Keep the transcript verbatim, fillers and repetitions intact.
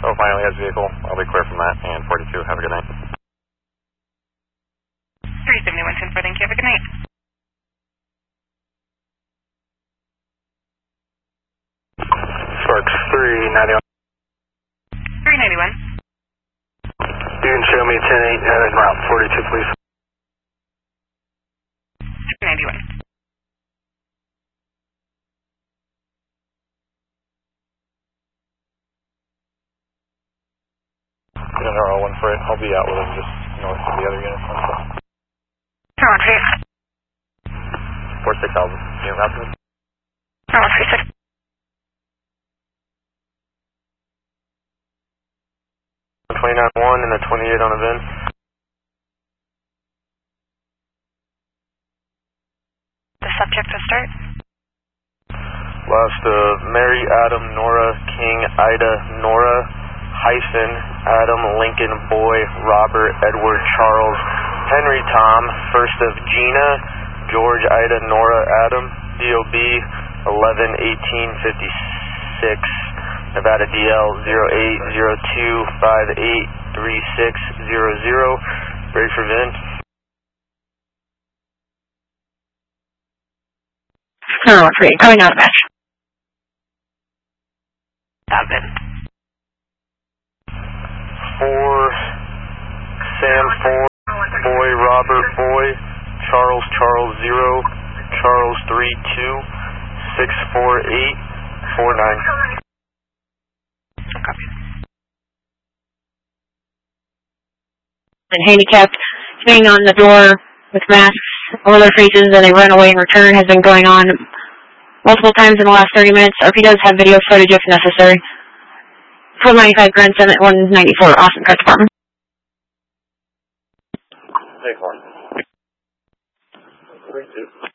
Oh, finally has vehicle. I'll be clear from that. And forty-two, have a good night. three seventy-one, ten four, thank you. Have a good night. Sparks three ninety-one. three ninety-one. You can show me ten eight and route forty-two, please. three ninety-one. N R L one for it. I'll be out with him just north of the other units. Tower three. four six thousand. Unit route to me. Tower three six. twenty-nine one and the twenty-eight on the V I N. The subject to start. Last of Mary, Adam, Nora, King, Ida, Nora, hyphen, Adam, Lincoln, Boy, Robert, Edward, Charles, Henry, Tom, first of Gina, George, Ida, Nora, Adam, D O B eleven eighteen fifty-six, Nevada D L zero eight zero two five eight three six zero zero, ready for V I N. Tower three, coming out of match. Stop it. Four, Sam four, Boy, Robert, Boy, Charles, Charles zero, Charles three two, six four eight four nine. Copy. And handicapped, staying on the door with masks over their faces and they run away and return has been going on multiple times in the last thirty minutes. R P does have video footage if necessary. four ninety-five Grand Summit one ninety-four, Austin Car Department. Hey, Juan. Three two.